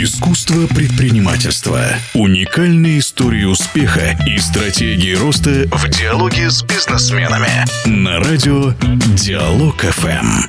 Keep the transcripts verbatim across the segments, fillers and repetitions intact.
Искусство предпринимательства. Уникальные истории успеха и стратегии роста в диалоге с бизнесменами. На радио Диалог эф эм.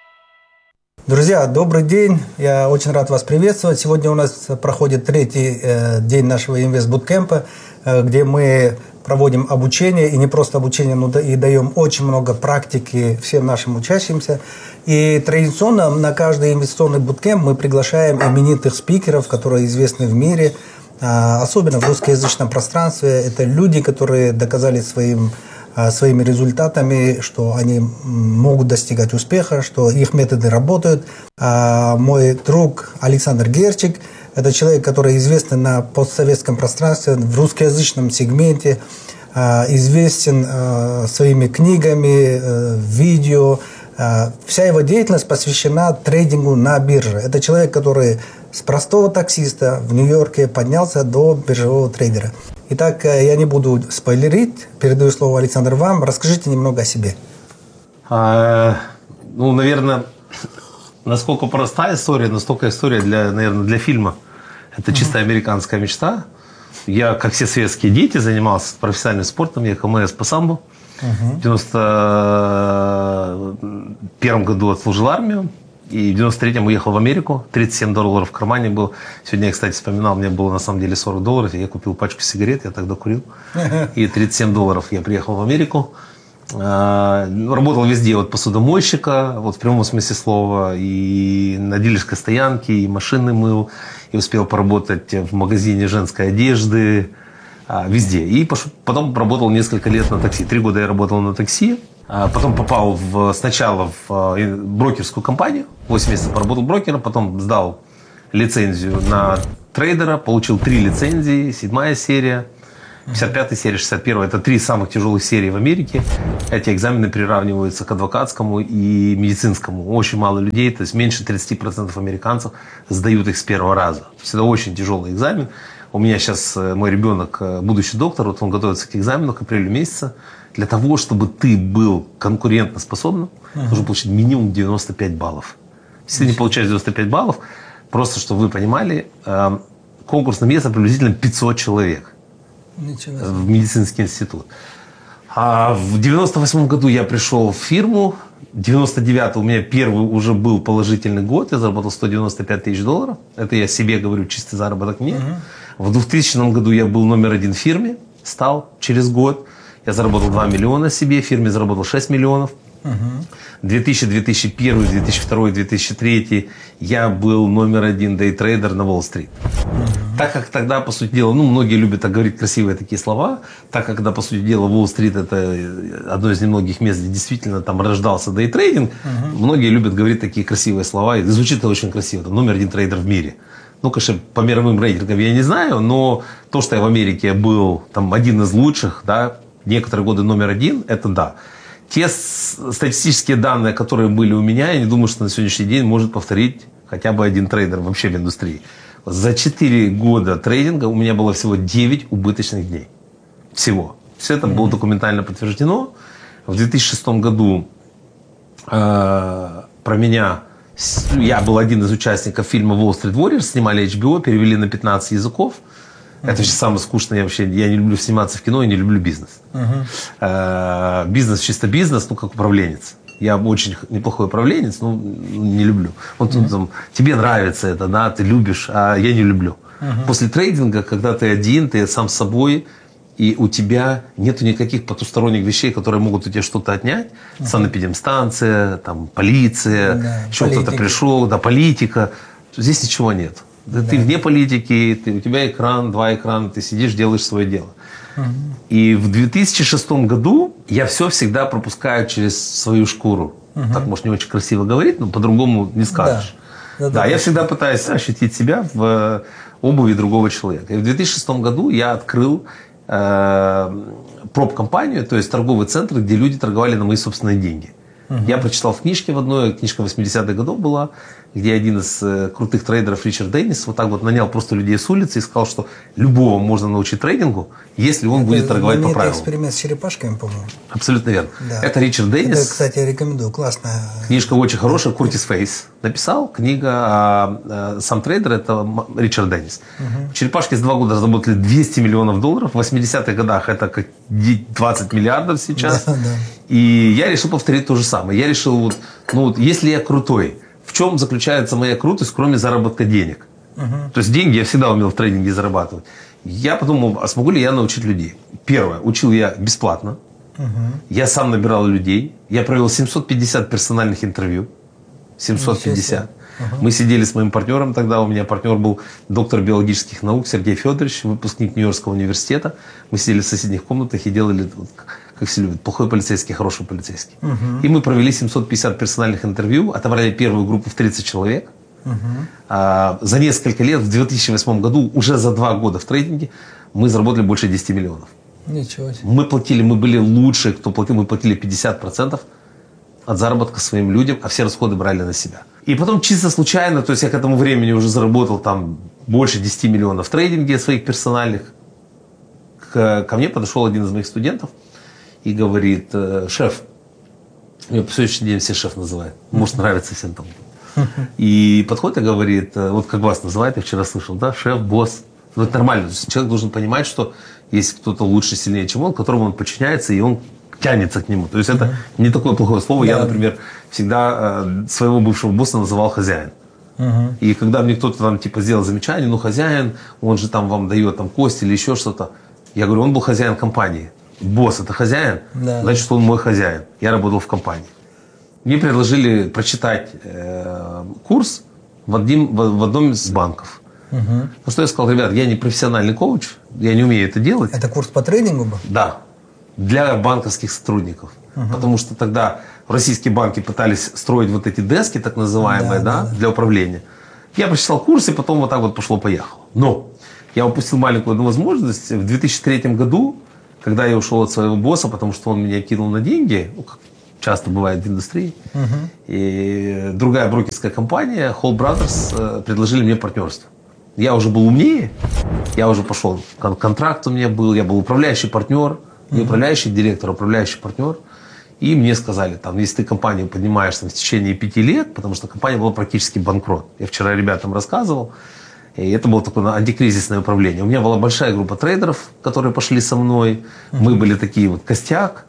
Друзья, добрый день. Я очень рад вас приветствовать. Сегодня у нас проходит третий э, день нашего инвест-буткемпа, э, где мы проводим обучение, и не просто обучение, но и даем очень много практики всем нашим учащимся. И традиционно на каждый инвестиционный буткемп мы приглашаем именитых спикеров, которые известны в мире, особенно в русскоязычном пространстве. Это люди, которые доказали своим, своими результатами, что они могут достигать успеха, что их методы работают. Мой друг Александр Герчик – это человек, который известен на постсоветском пространстве, в русскоязычном сегменте, известен своими книгами, видео. Вся его деятельность посвящена трейдингу на бирже. Это человек, который с простого таксиста в Нью-Йорке поднялся до биржевого трейдера. Итак, я не буду спойлерить, передаю слово, Александр, вам. Расскажите немного о себе. А, ну, наверное, насколько простая история, настолько история, для, наверное, для фильма. Это чистая американская мечта. Я, как все советские дети, занимался профессиональным спортом, я КМС по самбо. В девяносто первом году отслужил армию. И в девяносто третьем уехал в Америку. тридцать семь долларов в кармане было. Сегодня я, кстати, вспоминал, мне было на самом деле сорок долларов. И я купил пачку сигарет, я тогда курил. И тридцать семь долларов я приехал в Америку. Работал везде, от посудомойщика, вот в прямом смысле слова, и на дилерской стоянке, и машины мыл, и успел поработать в магазине женской одежды, везде. И потом работал несколько лет на такси. Три года я работал на такси. Потом попал в, сначала в брокерскую компанию. восемь месяцев поработал брокером. Потом сдал лицензию на трейдера. Получил три лицензии. Седьмая серия, пятьдесят пятая серия, шестьдесят первая. Это три самых тяжелых серии в Америке. Эти экзамены приравниваются к адвокатскому и медицинскому. Очень мало людей, то есть меньше тридцать процентов американцев сдают их с первого раза. То есть это очень тяжелый экзамен. У меня сейчас мой ребенок, будущий доктор, вот он готовится к экзамену к апрелю месяца. Для того, чтобы ты был конкурентоспособным, uh-huh. нужно получить минимум девяносто пять баллов. Если ты не получаешь девяносто пять баллов, просто чтобы вы понимали, конкурсное место приблизительно пятьсот человек в медицинский институт. А в девяносто восьмом году я пришел в фирму. В девяносто девятом у меня первый уже был положительный год. Я заработал сто девяносто пять тысяч долларов. Это я себе говорю, чистый заработок мне. Uh-huh. В двухтысячном году я был номер один в фирме. Стал через год. Я заработал два миллиона себе. В фирме заработал шесть миллионов. Uh-huh. две тысячи, две тысячи первый, две тысячи второй, две тысячи третий я был номер один дейтрейдер на Уолл-стрит. Uh-huh. Так как тогда, по сути дела, ну, многие любят так говорить красивые такие слова, так как тогда, по сути дела, Уолл-стрит это одно из немногих мест, где действительно там рождался дейтрейдинг, uh-huh. многие любят говорить такие красивые слова, и звучит это очень красиво, это номер один трейдер в мире. Ну, конечно, по мировым рейтингам я не знаю, но то, что я в Америке был там один из лучших, да, некоторые годы номер один, это да. Те статистические данные, которые были у меня, я не думаю, что на сегодняшний день может повторить хотя бы один трейдер вообще в индустрии. За четыре года трейдинга у меня было всего девять убыточных дней. Всего. Все это было документально подтверждено. В две тысячи шестом году э, про меня, я был один из участников фильма Wall Street Warriors, снимали эйч би о, перевели на пятнадцать языков. Это вообще самое скучное. Я вообще я не люблю сниматься в кино и не люблю бизнес. Uh-huh. Э, бизнес чисто бизнес, ну как управленец. Я очень неплохой управленец, но не люблю. Вот uh-huh. там, тебе нравится это, да, ты любишь, а я не люблю. Uh-huh. После трейдинга, когда ты один, ты сам с собой, и у тебя нет никаких потусторонних вещей, которые могут у тебя что-то отнять. Uh-huh. Санэпидемстанция, там, полиция, uh-huh. еще политика. Кто-то пришел, да, политика. Здесь ничего нет. Да. Ты вне политики, ты, у тебя экран, два экрана, ты сидишь, делаешь свое дело. Uh-huh. И в две тысячи шестом году я все всегда пропускаю через свою шкуру. Uh-huh. Так, может, не очень красиво говорить, но по-другому не скажешь. Да, да, да, я всегда пытаюсь ощутить себя в обуви другого человека. И в две тысячи шестом году я открыл э, проб-компанию, то есть торговый центр, где люди торговали на мои собственные деньги. Uh-huh. Я прочитал в книжке в одной, книжка восьмидесятых годов была, где один из э, крутых трейдеров, Ричард Деннис, вот так вот нанял просто людей с улицы и сказал, что любого можно научить трейдингу, если он это будет торговать по правилам. Это эксперимент с черепашками, по-моему. Абсолютно верно. Да. Это Ричард Деннис. Это, кстати, я рекомендую. Классная. Книжка очень хорошая. Куртис Фейс написал. Книга, а, а сам трейдер – это Ричард Деннис. Угу. Черепашки за два года разработали двести миллионов долларов. В восьмидесятых годах это как двадцать миллиардов сейчас. Да, да. И я решил повторить то же самое. Я решил, вот, ну вот, если я крутой, в чем заключается моя крутость, кроме заработка денег? Uh-huh. То есть деньги я всегда умел в трейдинге зарабатывать. Я подумал, а смогу ли я научить людей? Первое, учил я бесплатно. Uh-huh. Я сам набирал людей. Я провел семьсот пятьдесят персональных интервью. семьсот пятьдесят. Uh-huh. Мы сидели с моим партнером тогда. У меня партнер был доктор биологических наук Сергей Федорович, выпускник Нью-Йоркского университета. Мы сидели в соседних комнатах и делали, как все любят, плохой полицейский, хороший полицейский. Uh-huh. И мы провели семьсот пятьдесят персональных интервью, отобрали первую группу в тридцать человек. Uh-huh. А, за несколько лет, в две тысячи восьмом году, уже за два года в трейдинге, мы заработали больше десяти миллионов. Ничего себе. Мы платили, мы были лучшие, кто платил, мы платили пятьдесят процентов от заработка своим людям, а все расходы брали на себя. И потом чисто случайно, то есть я к этому времени уже заработал там больше десяти миллионов в трейдинге своих персональных. К, ко мне подошел один из моих студентов и говорит: шеф, меня по сегодняшний день все шеф называют, может нравится всем там. И подходит и говорит: вот как вас называют, я вчера слышал, да, шеф, босс. Ну это нормально, то есть человек должен понимать, что есть кто-то лучше, сильнее, чем он, которому он подчиняется, и он тянется к нему. То есть это uh-huh. не такое плохое слово. Да. Я, например, всегда э, своего бывшего босса называл хозяин. Uh-huh. И когда мне кто-то там типа сделал замечание, ну хозяин, он же там вам дает там кость или еще что-то. Я говорю, он был хозяин компании. Босс это хозяин, да. Значит, он мой хозяин. Я работал в компании. Мне предложили прочитать э, курс в, один, в, в одном из банков. Uh-huh. Ну что я сказал, ребят, я не профессиональный коуч, я не умею это делать. Это курс по тренингу был? Да. Для банковских сотрудников. Uh-huh. Потому что тогда российские банки пытались строить вот эти дески, так называемые, да, да, да. для управления. Я прочитал курс, и потом вот так вот пошло-поехало. Но я упустил маленькую одну возможность. В две тысячи третьем году, когда я ушел от своего босса, потому что он меня кинул на деньги, ну, как часто бывает в индустрии, uh-huh. и другая брокерская компания, Hall Brothers, предложили мне партнерство. Я уже был умнее, я уже пошел, контракт у меня был, я был управляющий партнер, не управляющий директор, а управляющий партнер. И мне сказали, там, если ты компанию поднимаешь там, в течение пяти лет, потому что компания была практически банкрот. Я вчера ребятам рассказывал, и это было такое антикризисное управление. У меня была большая группа трейдеров, которые пошли со мной. Мы были такие вот костяк.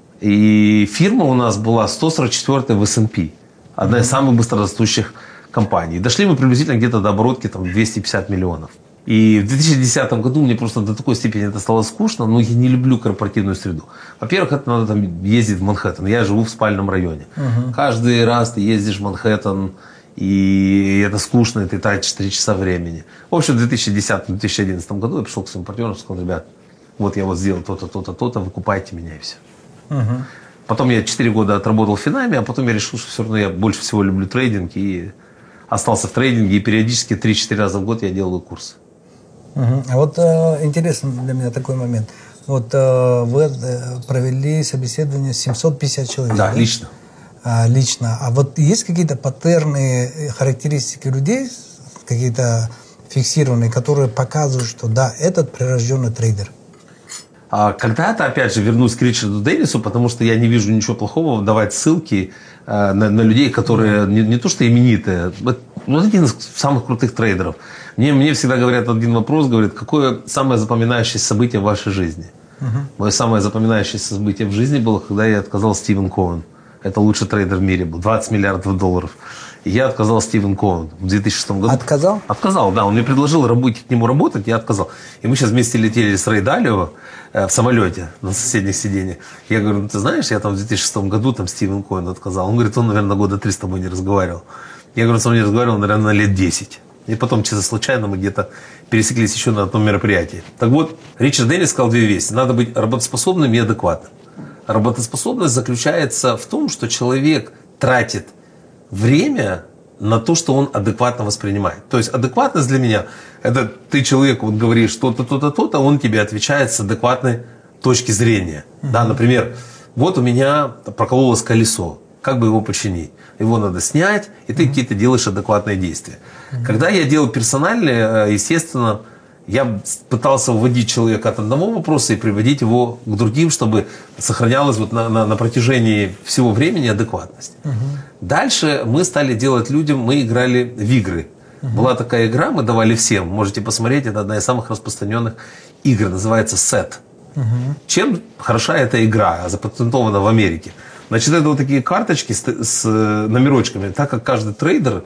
И фирма у нас была сто сорок четвёртая в эс энд пи. Одна из самых быстрорастущих компаний. Дошли мы приблизительно где-то до оборотки там, двести пятьдесят миллионов. И в две тысячи десятом году мне просто до такой степени это стало скучно, но я не люблю корпоративную среду. Во-первых, это надо там ездить в Манхэттен. Я живу в спальном районе. Uh-huh. Каждый раз ты ездишь в Манхэттен, и это скучно, и ты тратишь три часа времени. В общем, в две тысячи десятом - две тысячи одиннадцатом году я пришел к своим партнерам и сказал: ребят, вот я вот сделал то-то, то-то, то-то, выкупайте меня и все. Uh-huh. Потом я четыре года отработал в Финаме, а потом я решил, что все равно я больше всего люблю трейдинг, и остался в трейдинге, и периодически три-четыре раза в год я делаю курсы. Угу. А вот э, интересный для меня такой момент. Вот э, вы э, провели собеседование с семьсот пятьдесят человек. Да, да? лично. А, лично. А вот есть какие-то паттерны, характеристики людей, какие-то фиксированные, которые показывают, что да, этот прирожденный трейдер? А когда-то, опять же, вернусь к Ричарду Деннису, потому что я не вижу ничего плохого давать ссылки э, на, на людей, которые не, не то что именитые, вот один из самых крутых трейдеров. Мне, мне всегда говорят один вопрос, говорят, какое самое запоминающееся событие в вашей жизни? Uh-huh. Мое самое запоминающееся событие в жизни было, когда я отказал Стивен Коэн. Это лучший трейдер в мире был, двадцать миллиардов долларов. И я отказал Стивен Коэн в две тысячи шестом году. Отказал? Отказал, да. Он мне предложил работать к нему работать, я отказал. И мы сейчас вместе летели с Рэй Далио э, в самолете на соседних сиденьях. Я говорю, ну ты знаешь, я там в две тысячи шестом году там Стивен Коэн отказал. Он говорит, он, наверное, года три с тобой не разговаривал. Я говорю, со мной не разговаривал, наверное, на лет десять. И потом, чисто случайно, мы где-то пересеклись еще на одном мероприятии. Так вот, Ричард Деннис сказал две вещи. Надо быть работоспособным и адекватным. Работоспособность заключается в том, что человек тратит время на то, что он адекватно воспринимает. То есть адекватность для меня – это ты человеку вот говоришь то-то, то-то, то-то, он тебе отвечает с адекватной точки зрения. Mm-hmm. Да, например, вот у меня прокололось колесо. как бы его починить. Его надо снять, и ты mm-hmm. какие-то делаешь адекватные действия. Mm-hmm. Когда я делал персональные, естественно, я пытался вводить человека от одного вопроса и приводить его к другим, чтобы сохранялась вот на, на, на протяжении всего времени адекватность. Угу. Дальше мы стали делать людям, мы играли в игры. Угу. Была такая игра, мы давали всем, можете посмотреть, это одна из самых распространенных игр, называется сет. Угу. Чем хороша эта игра, запатентована в Америке? Значит, это вот такие карточки с, с номерочками, так как каждый трейдер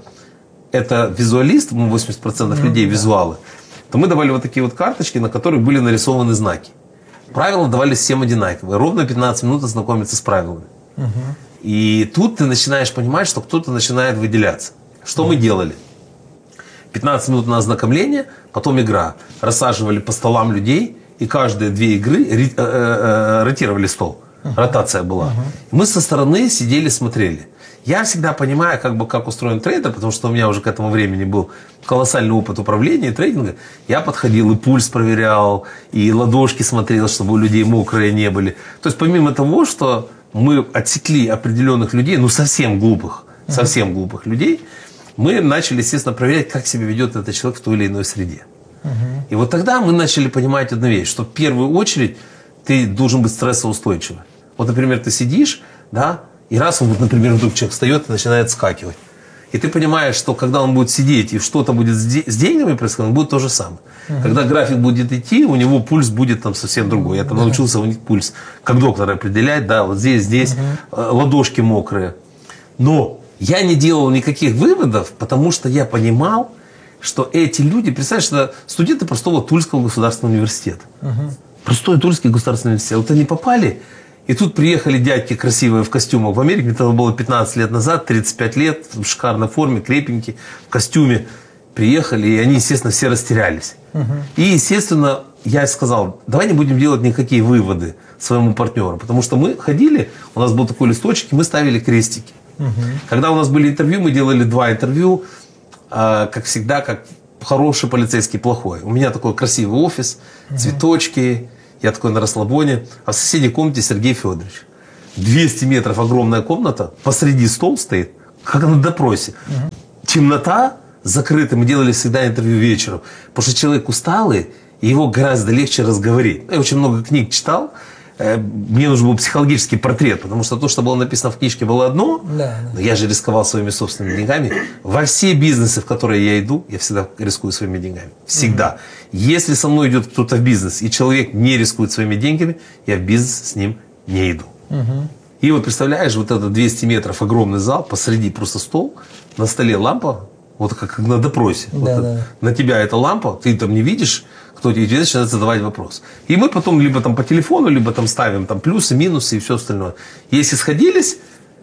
это визуалист, восемьдесят процентов угу, людей да. визуалы, то мы давали вот такие вот карточки, на которых были нарисованы знаки. Правила давались всем одинаковые. Ровно пятнадцать минут ознакомиться с правилами. Угу. И тут ты начинаешь понимать, что кто-то начинает выделяться. Что угу. мы делали? пятнадцать минут на ознакомление, потом игра. Рассаживали по столам людей, и каждые две игры ротировали стол. Угу. Ротация была. Угу. Мы со стороны сидели, смотрели. Я всегда понимаю, как бы, как устроен трейдер, потому что у меня уже к этому времени был колоссальный опыт управления и трейдинга. Я подходил и пульс проверял, и ладошки смотрел, чтобы у людей мокрые не были. То есть, помимо того, что мы отсекли определенных людей, ну, совсем глупых, uh-huh. совсем глупых людей, мы начали, естественно, проверять, как себя ведет этот человек в той или иной среде. Uh-huh. И вот тогда мы начали понимать одну вещь, что в первую очередь ты должен быть стрессоустойчивым. Вот, например, ты сидишь, да, и раз, вот, например, вдруг человек встает и начинает скакивать. И ты понимаешь, что когда он будет сидеть и что-то будет с, де- с деньгами происходить, будет то же самое. Uh-huh. Когда график будет идти, у него пульс будет там совсем другой. Я там uh-huh. научился у них пульс, как доктор, определять, да, вот здесь, здесь, uh-huh. ладошки мокрые. Но я не делал никаких выводов, потому что я понимал, что эти люди, представляешь, что студенты простого Тульского государственного университета. Uh-huh. Простой Тульский государственный университет. Вот они попали. И тут приехали дядьки красивые в костюмах. В Америке это было пятнадцать лет назад, тридцать пять лет, в шикарной форме, крепенькие, в костюме. Приехали, и они, естественно, все растерялись. Угу. И, естественно, я сказал, давай не будем делать никакие выводы своему партнеру. Потому что мы ходили, у нас был такой листочек, и мы ставили крестики. Угу. Когда у нас были интервью, мы делали два интервью, как всегда, как хороший полицейский, плохой. У меня такой красивый офис, угу. цветочки. Я такой на расслабоне. А в соседней комнате Сергей Федорович. двести метров огромная комната. Посреди стол стоит, как на допросе. Угу. Темнота, закрытая. Мы делали всегда интервью вечером. Потому что человек усталый, и его гораздо легче разговорить. Я очень много книг читал. Мне нужен был психологический портрет. Потому что то, что было написано в книжке, было одно. Да, да. Но я же рисковал своими собственными деньгами. Во все бизнесы, в которые я иду, я всегда рискую своими деньгами. Всегда. Угу. Если со мной идет кто-то в бизнес, и человек не рискует своими деньгами, я в бизнес с ним не иду. Угу. И вот представляешь, вот этот двести метров огромный зал, посреди просто стол, на столе лампа, вот как на допросе. Да, вот да. Это, на тебя эта лампа, ты там не видишь, кто тебе начинает задавать вопрос. И мы потом либо там по телефону, либо там ставим там плюсы, минусы и все остальное. Если сходились,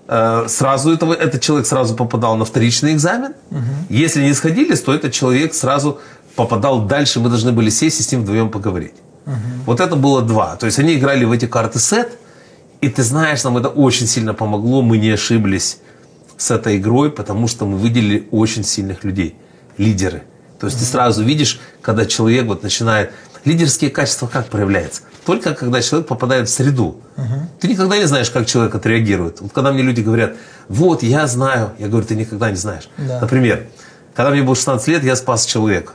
сразу этого, этот человек сразу попадал на вторичный экзамен. Угу. Если не сходились, то этот человек сразу попадал дальше, мы должны были сесть и с ним вдвоем поговорить. Угу. Вот это было два. То есть они играли в эти карты сет, и ты знаешь, нам это очень сильно помогло, мы не ошиблись с этой игрой, потому что мы выделили очень сильных людей, лидеры. То есть угу. ты сразу видишь, когда человек вот начинает... Лидерские качества как проявляются? Только когда человек попадает в среду. Угу. Ты никогда не знаешь, как человек отреагирует. Вот когда мне люди говорят, вот, я знаю, я говорю, ты никогда не знаешь. Да. Например, когда мне было шестнадцать лет, я спас человека.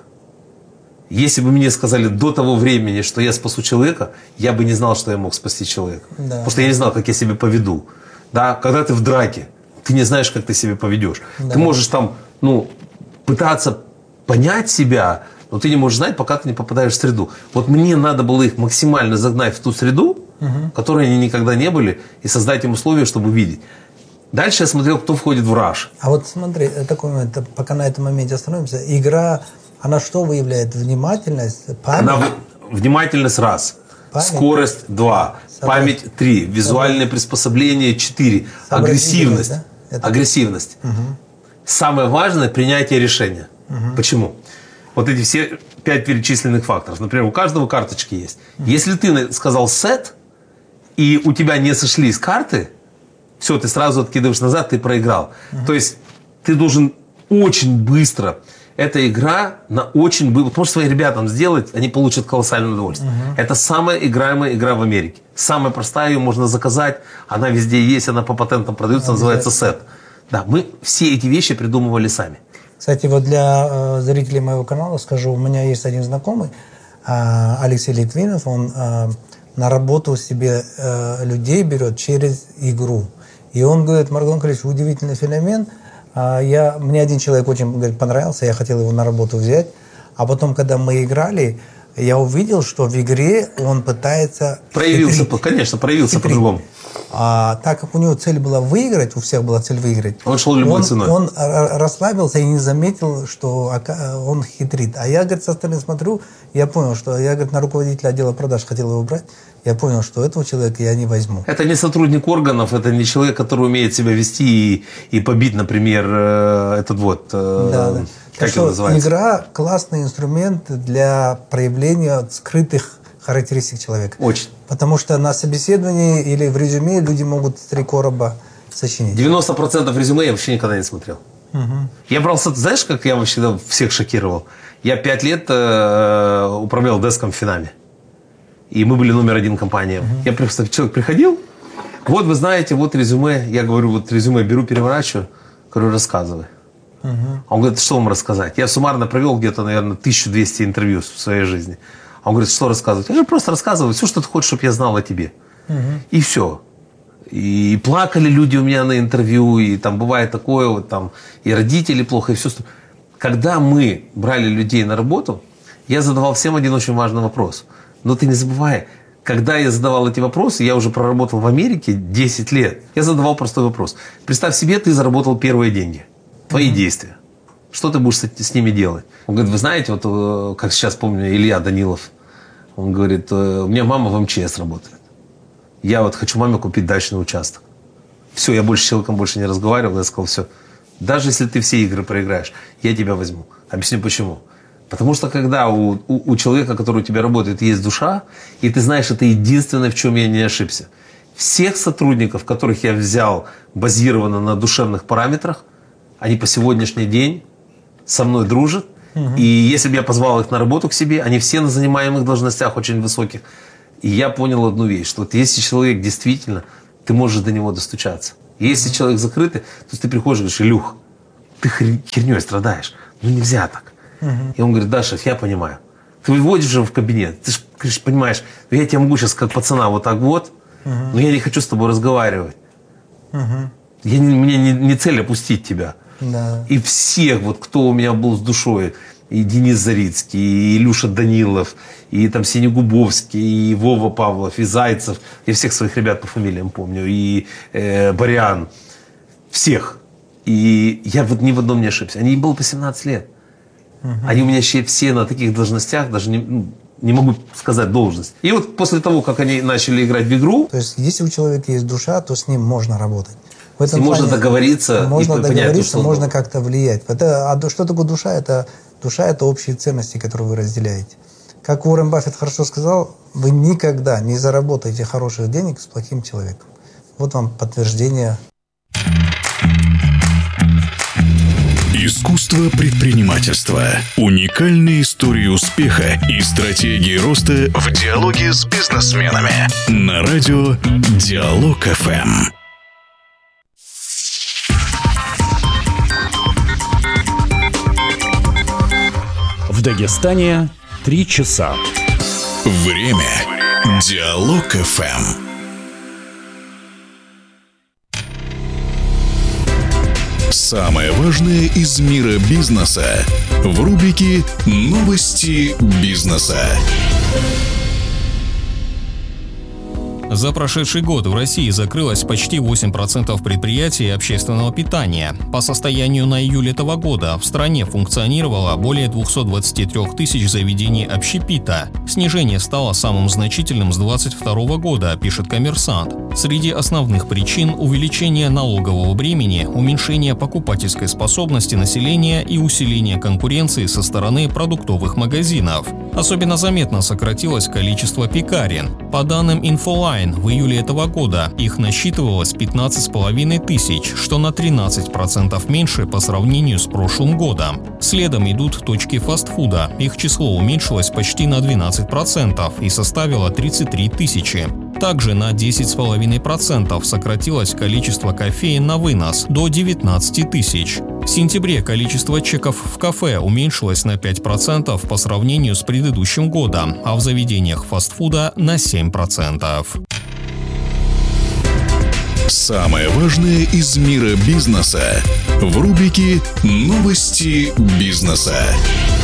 Если бы мне сказали до того времени, что я спасу человека, я бы не знал, что я мог спасти человека. Да. Потому что я не знал, как я себя поведу. Да? Когда ты в драке, ты не знаешь, как ты себя поведешь. Да. Ты можешь там, ну, пытаться понять себя, но ты не можешь знать, пока ты не попадаешь в среду. Вот мне надо было их максимально загнать в ту среду, угу. в которой они никогда не были, и создать им условия, чтобы видеть. Дальше я смотрел, кто входит в раш. А вот смотри, такой момент, пока на этом моменте остановимся. Игра, она что выявляет? Внимательность, память? Она, внимательность раз, память? Скорость два, Собрать. Память три, визуальное Собрать. Приспособление четыре, агрессивность. Да? Это... Агрессивность. Угу. Самое важное – принятие решения. Угу. Почему? Вот эти все пять перечисленных факторов. Например, у каждого карточки есть. Угу. Если ты сказал сет, и у тебя не сошлись карты, все, ты сразу откидываешь назад, ты проиграл. Угу. То есть ты должен очень быстро эта игра на очень... Потому что своим ребятам сделать, они получат колоссальное удовольствие. Uh-huh. Это самая играемая игра в Америке. Самая простая, ее можно заказать. Она везде есть, она по патентам продается, uh-huh. называется сет. Да, мы все эти вещи придумывали сами. Кстати, вот для э, зрителей моего канала скажу, у меня есть один знакомый, э, Алексей Литвинов, он э, на работу себе э, людей берет через игру. И он говорит: Маргулан Анатольевич, удивительный феномен. Я, мне один человек очень, говорит, понравился, я хотел его на работу взять. А потом, когда мы играли, я увидел, что в игре он пытается... Проявился, хитрить. Конечно, проявился хитрить. По-другому. А, так как у него цель была выиграть, у всех была цель выиграть, он шел любой он, ценой. Он расслабился и не заметил, что он хитрит. А я, говорит, со стороны смотрю, я понял, что я, говорит, на руководителя отдела продаж хотел его брать. Я понял, что этого человека я не возьму. Это не сотрудник органов, это не человек, который умеет себя вести и, и побить, например, этот вот... Да, да. Как это называется? Игра – классный инструмент для проявления скрытых характеристик человека. Очень. Потому что на собеседовании или в резюме люди могут три короба сочинить. девяносто процентов резюме я вообще никогда не смотрел. Угу. Я брал, знаешь, как я вообще всех шокировал? Я пять лет э, управлял деском в Финаме. И мы были номер один компания. Uh-huh. Я просто, человек приходил, вот вы знаете, вот резюме. Я говорю, вот резюме беру, переворачиваю. Говорю, рассказывай. Uh-huh. А он говорит, что вам рассказать? Я суммарно провел где-то, наверное, тысячу двести интервью в своей жизни. А он говорит, что рассказывать? Я говорю, просто рассказывай все, что ты хочешь, чтобы я знал о тебе. Uh-huh. И все. И плакали люди у меня на интервью, и там бывает такое, вот там, и родители плохо, и все. Когда мы брали людей на работу, я задавал всем один очень важный вопрос. Но ты не забывай, когда я задавал эти вопросы, я уже проработал в Америке десять лет, я задавал простой вопрос. Представь себе, ты заработал первые деньги, твои mm-hmm. действия. Что ты будешь с, с ними делать? Он говорит, вы знаете, вот как сейчас помню, Илья Данилов, он говорит, у меня мама в эм че эс работает. Я вот хочу маме купить дачный участок. Все, я больше с человеком больше не разговаривал, я сказал, все, даже если ты все игры проиграешь, я тебя возьму. Объясню почему. Потому что когда у, у, у человека, который у тебя работает, есть душа, и ты знаешь, это единственное, в чем я не ошибся. Всех сотрудников, которых я взял базированно на душевных параметрах, они по сегодняшний день со мной дружат. Угу. И если бы я позвал их на работу к себе, они все на занимаемых должностях очень высоких. И я понял одну вещь, что вот если человек действительно, ты можешь до него достучаться. И если угу. человек закрытый, то ты приходишь и говоришь, Илюх, ты херней страдаешь. Ну нельзя так. Uh-huh. И он говорит, да, шеф, я понимаю. Ты выводишь его в кабинет, ты же понимаешь, я тебя могу сейчас как пацана вот так вот, uh-huh. но я не хочу с тобой разговаривать. Uh-huh. Я, мне не, не цель опустить тебя. Uh-huh. И всех, вот, кто у меня был с душой, и Денис Зарицкий, и Илюша Данилов, и там Синегубовский, и Вова Павлов, и Зайцев, я всех своих ребят по фамилиям помню, и э, Барян, всех. И я вот ни в одном не ошибся. Они было по семнадцать лет. Uh-huh. Они у меня еще все на таких должностях, даже не, ну, не могу сказать должность. И вот после того, как они начали играть в игру... То есть, если у человека есть душа, то с ним можно работать. В этом с ним можно договориться можно и договориться, понять, что можно как-то влиять. Это, а что такое душа? Это, душа – это общие ценности, которые вы разделяете. Как Уоррен Баффет хорошо сказал, вы никогда не заработаете хороших денег с плохим человеком. Вот вам подтверждение. Искусство предпринимательства. Уникальные истории успеха и стратегии роста в диалоге с бизнесменами. На радио Диалог эф эм. В Дагестане три часа. Время. Диалог эф эм. Самое важное из мира бизнеса в рубрике «Новости бизнеса». За прошедший год в России закрылось почти восемь процентов предприятий общественного питания. По состоянию на июль этого года в стране функционировало более двести двадцать три тысяч заведений общепита. Снижение стало самым значительным с две тысячи двадцать второго года, пишет «Коммерсант». Среди основных причин – увеличение налогового бремени, уменьшение покупательской способности населения и усиление конкуренции со стороны продуктовых магазинов. Особенно заметно сократилось количество пекарен. По данным Infoline, в июле этого года их насчитывалось пятнадцать с половиной тысяч, что на тринадцать процентов меньше по сравнению с прошлым годом. Следом идут точки фастфуда. Их число уменьшилось почти на двенадцать процентов и составило тридцать три тысячи. Также на десять с половиной процентов сократилось количество кофеен на вынос до девятнадцати тысяч. В сентябре количество чеков в кафе уменьшилось на пять процентов по сравнению с предыдущим годом, а в заведениях фастфуда на семь процентов. Самое важное из мира бизнеса в рубрике «Новости бизнеса».